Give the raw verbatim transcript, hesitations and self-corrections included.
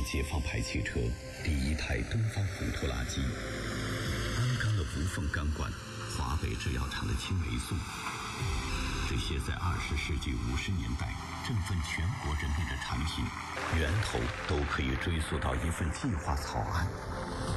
解放牌汽车第一台东方红拖拉机，安装了无缝钢管，华北制药厂的青霉素。这些在二十世纪五十年代振奋全国人民的产品，源头都可以追溯到一份计划草案。